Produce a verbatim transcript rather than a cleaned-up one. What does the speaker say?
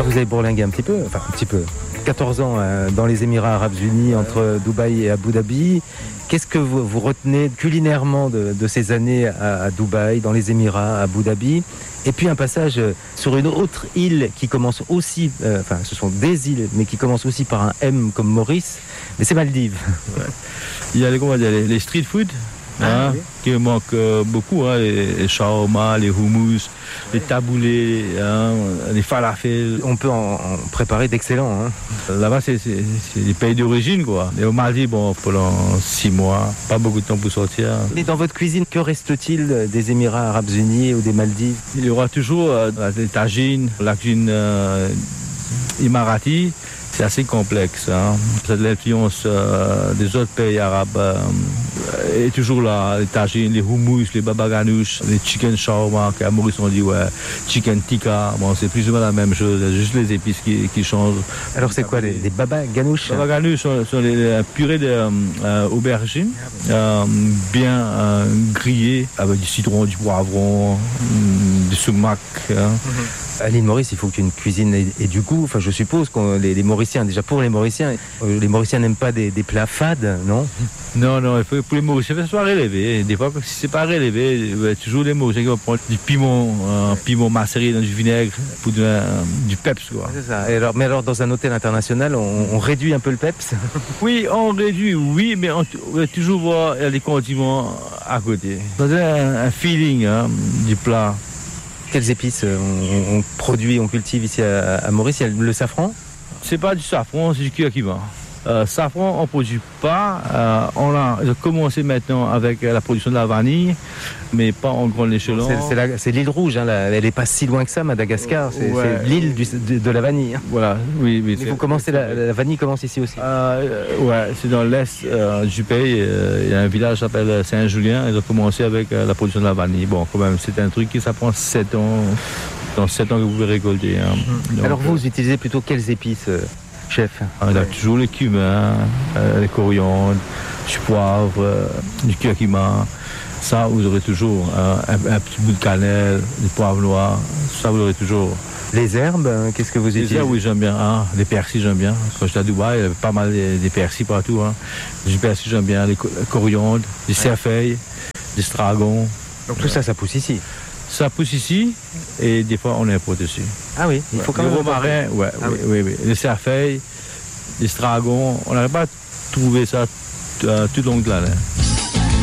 vous avez bourlingué un petit peu, enfin un petit peu, quatorze ans euh, dans les Émirats Arabes Unis, entre Dubaï et Abu Dhabi. Qu'est-ce que vous, vous retenez culinairement de, de ces années à, à Dubaï, dans les Émirats, à Abu Dhabi? Et puis un passage sur une autre île qui commence aussi, euh, enfin ce sont des îles, mais qui commencent aussi par un M comme Maurice, mais c'est Maldives. Ouais. Il y a les, comment dire, les, les street food. Ah, Hein, oui. Qui manquent euh, beaucoup, hein, les, les shawarma, les hummus, les taboulés, hein, les falafels. On peut en, en préparer d'excellents. Hein. Là-bas, c'est, c'est, c'est des pays d'origine, quoi. Et au Maldives, bon, pendant six mois, pas beaucoup de temps pour sortir. Et dans votre cuisine, que reste-t-il des Émirats Arabes Unis ou des Maldives? Il y aura toujours euh, les tagines, la cuisine euh, émirati. C'est assez complexe. Hein. L'influence euh, des autres pays arabes euh, est toujours là. Les tagines, les hummus, les baba ganoush, les chicken shawarma, qu'à Maurice on dit ouais, chicken tikka. Bon, c'est plus ou moins la même chose, juste les épices qui, qui changent. Alors c'est quoi les, les baba ganoush? Baba ganoush sont, sont les, les purées d'aubergines, euh, bien euh, grillées avec du citron, du poivron, du sumac. Hein. Mm-hmm. À l'île Maurice, il faut qu'une cuisine ait, ait du goût. Enfin, je suppose que les, les Mauriciens, déjà pour les Mauriciens, euh, les Mauriciens n'aiment pas des, des plats fades, non? Non, non, il faut pour les Mauriciens, il faut que ce soit relevé. Des fois, si c'est pas relevé, il y a toujours les Mauriciens qui vont prendre du piment, un piment macéré dans du vinaigre pour du, euh, du peps, quoi. C'est ça. Et alors, mais alors, dans un hôtel international, on, on réduit un peu le peps? Oui, on réduit, oui, mais on, on va toujours voir les condiments à côté. Ça donne un, un feeling hein, du plat. Quelles épices on, on produit, on cultive ici à, à Maurice? Il y a le safran? C'est pas du safran, c'est du curcuma. Euh, safran, on ne produit pas. Euh, on a commencé maintenant avec la production de la vanille, mais pas en grande échelon. C'est, c'est, la, c'est l'île rouge, hein, la, elle n'est pas si loin que ça, Madagascar. C'est, ouais. c'est l'île du, de, de la vanille. Hein. Voilà, oui, oui. Mais vous commencez la, la vanille commence ici aussi. Euh, ouais, c'est dans l'est euh, du pays. Euh, il y a un village qui s'appelle Saint-Julien. Ils ont commencé avec euh, la production de la vanille. Bon, quand même, c'est un truc qui ça prend sept ans. Dans sept ans que vous pouvez récolter. Hein. Donc, alors vous, vous utilisez plutôt quelles épices euh, chef? On a toujours le cumin, euh, les coriandres, du poivre, euh, du curcuma. Ça, vous aurez toujours euh, un, un petit bout de cannelle, du poivre noir. Ça, vous aurez toujours. Les herbes, hein, qu'est-ce que vous utilisez? Les herbes, oui, j'aime bien. Hein. Les persils, j'aime bien. Quand j'étais à Dubaï, il y avait pas mal des, des persils partout. Hein. Du persil, j'aime bien. Les coriandres, du cerfeuil, du stragon. Donc tout ça, ça pousse ici? Ça pousse ici et des fois on importe dessus. Ah oui, il faut ouais. quand même. Le romarin, ouais, ah oui, oui, oui, oui. Les cerfeuils, les stragons, on n'arrive pas à trouver ça tout, euh, tout le long de l'année.